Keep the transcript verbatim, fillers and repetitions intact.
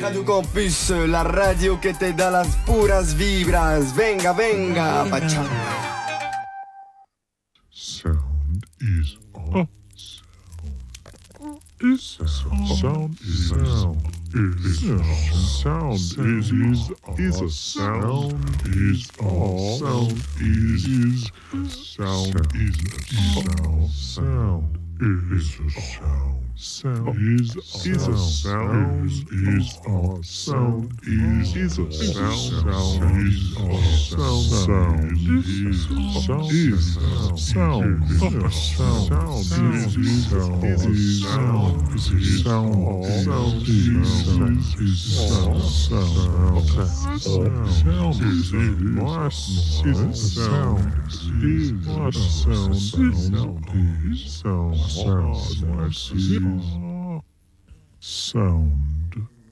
Radio Campus, la radio que te da las puras vibras. Venga, venga, pachanga. Sound is on. Is sound is sound is sound is is is a sound is all sound is is sound is a sound sound is a sound sound is is a sound is a sound is is a sound sound is a sound sound is sound is sound sound is a sound is is sound is sound is a sound sound is sound is sound sound sound is a sound is a sound is sound sound sound sound